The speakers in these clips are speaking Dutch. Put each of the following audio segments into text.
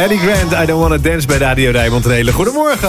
Eddie Grant, I Don't Wanna Dance bij Radio Rijnmond. Een hele goedemorgen.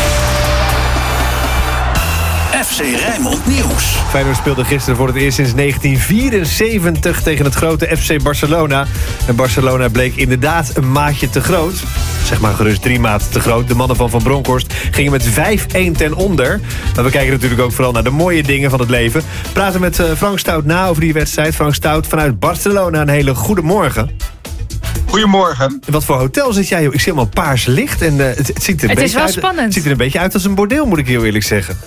FC Rijnmond Nieuws. Feyenoord speelde gisteren voor het eerst sinds 1974 tegen het grote FC Barcelona. En Barcelona bleek inderdaad een maatje te groot. Zeg maar gerust 3 maten te groot. De mannen van Van Bronckhorst gingen met 5-1 ten onder. Maar we kijken natuurlijk ook vooral naar de mooie dingen van het leven. We praten met Frank Stout na over die wedstrijd. Frank Stout vanuit Barcelona, een hele goede morgen. Goedemorgen. Wat voor hotel zit jij? Ik zie helemaal paars licht en het ziet er een beetje uit. Spannend. Het ziet er een beetje uit als een bordeel, moet ik heel eerlijk zeggen.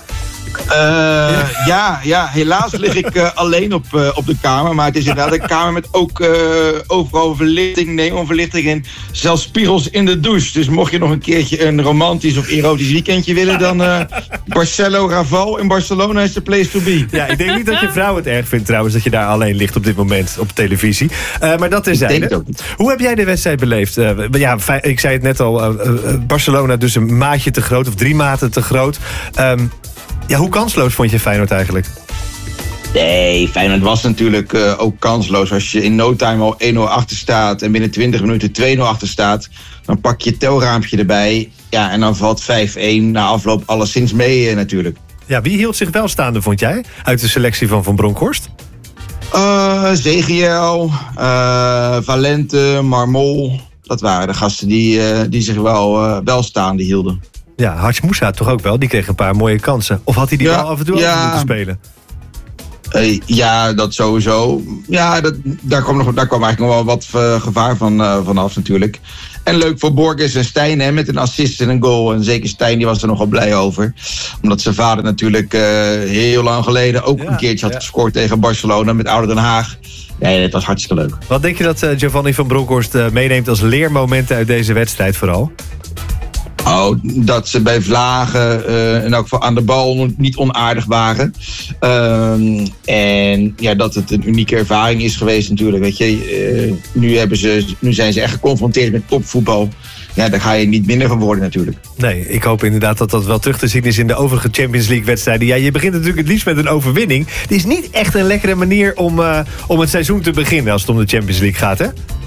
Ja, helaas lig ik alleen op de kamer. Maar het is inderdaad een kamer met ook overal verlichting, neonverlichting en zelfs spiegels in de douche. Dus mocht je nog een keertje een romantisch of erotisch weekendje willen, dan Barcelo Raval in Barcelona is the place to be. Ja, ik denk niet dat je vrouw het erg vindt trouwens dat je daar alleen ligt op dit moment op televisie. Maar dat terzijde. Ik denk het ook niet. Hoe heb jij de wedstrijd beleefd? Ik zei het net al, Barcelona dus een maatje te groot of 3 maten te groot. Hoe kansloos vond je Feyenoord eigenlijk? Nee, Feyenoord was natuurlijk ook kansloos. Als je in no time al 1-0 achter staat en binnen 20 minuten 2-0 achter staat, dan pak je het telraampje erbij. Ja, en dan valt 5-1 na afloop alleszins mee natuurlijk. Ja, wie hield zich wel staande, vond jij, uit de selectie van Van Bronckhorst? Zegiel, Valente, Marmol. Dat waren de gasten die zich wel staande hielden. Ja, Haj Moussa toch ook wel? Die kreeg een paar mooie kansen. Of had hij die bal af en toe ook moeten spelen? Ja, dat sowieso. Ja, daar kwam eigenlijk nog wel wat gevaar vanaf natuurlijk. En leuk voor Borges en Stijn met een assist en een goal. En zeker Stijn die was er nogal blij over. Omdat zijn vader natuurlijk heel lang geleden ook een keertje had gescoord tegen Barcelona met Ouder Den Haag. Nee, dat was hartstikke leuk. Wat denk je dat Giovanni van Bronckhorst meeneemt als leermomenten uit deze wedstrijd vooral? Dat ze bij vlagen en ook aan de bal niet onaardig waren. En ja, dat het een unieke ervaring is geweest natuurlijk. Weet je, nu zijn ze echt geconfronteerd met topvoetbal. Ja, daar ga je niet minder van worden natuurlijk. Nee, ik hoop inderdaad dat dat wel terug te zien is in de overige Champions League wedstrijden. Ja, je begint natuurlijk het liefst met een overwinning. Het is niet echt een lekkere manier om het seizoen te beginnen als het om de Champions League gaat, hè?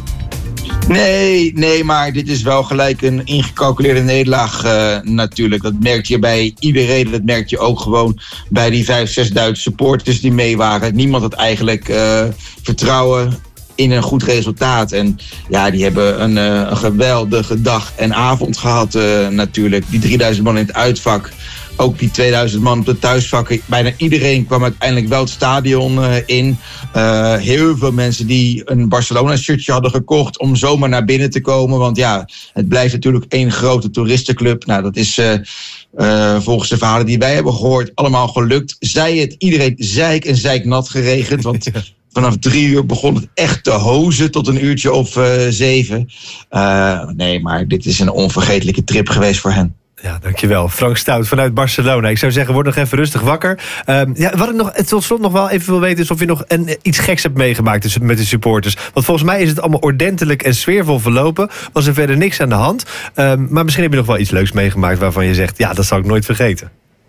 Nee, maar dit is wel gelijk een ingecalculeerde nederlaag natuurlijk. Dat merk je bij iedereen. Dat merk je ook gewoon bij die 5-6 Duitse supporters die mee waren. Niemand had eigenlijk vertrouwen in een goed resultaat. En ja, die hebben een geweldige dag en avond gehad natuurlijk. Die 3000 man in het uitvak. Ook die 2000 man op de thuisvakken. Bijna iedereen kwam uiteindelijk wel het stadion in. Heel veel mensen die een Barcelona-shirtje hadden gekocht om zomaar naar binnen te komen. Want ja, het blijft natuurlijk één grote toeristenclub. Nou, dat is volgens de verhalen die wij hebben gehoord allemaal gelukt. Iedereen zeik en zeiknat geregend. Want vanaf 3 uur begon het echt te hozen tot een uurtje of 7. Nee, maar dit is een onvergetelijke trip geweest voor hen. Ja, dankjewel. Frank Stout vanuit Barcelona. Ik zou zeggen, word nog even rustig wakker. Wat ik tot slot nog wel even wil weten is of je nog iets geks hebt meegemaakt met de supporters. Want volgens mij is het allemaal ordentelijk en sfeervol verlopen. Was er verder niks aan de hand. Maar misschien heb je nog wel iets leuks meegemaakt waarvan je zegt, ja, dat zal ik nooit vergeten.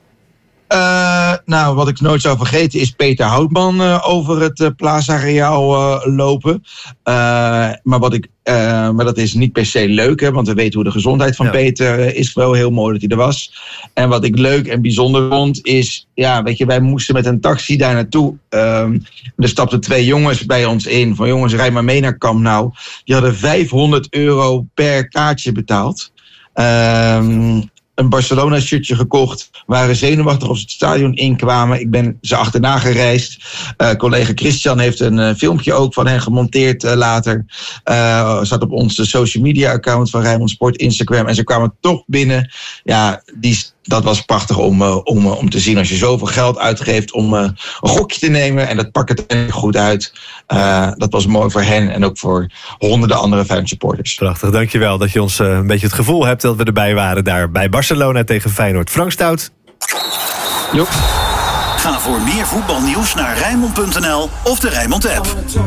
Wat ik nooit zou vergeten is Peter Houtman over het Plaza Real lopen. Maar dat is niet per se leuk, hè, want we weten hoe de gezondheid van Peter is. Wel heel mooi dat hij er was. En wat ik leuk en bijzonder vond is, ja, weet je, wij moesten met een taxi daar naartoe. Er stapten 2 jongens bij ons in. Van jongens, rij maar mee naar Camp Nou. Die hadden €500 per kaartje betaald. Een Barcelona-shirtje gekocht. Waren zenuwachtig of ze het stadion inkwamen. Ik ben ze achterna gereisd. Collega Christian heeft een filmpje ook van hen gemonteerd later. Zat op onze social media account van Rijnmond Sport, Instagram. En ze kwamen toch binnen. Ja, dat was prachtig om te zien. Als je zoveel geld uitgeeft om een gokje te nemen. En dat pakt het er goed uit. Dat was mooi voor hen en ook voor honderden andere Feyenoord supporters. Prachtig, dankjewel dat je ons een beetje het gevoel hebt dat we erbij waren daar bij Barcelona tegen Feyenoord. Frank Stout. Ga voor meer voetbalnieuws naar Rijnmond.nl of de Rijnmond app.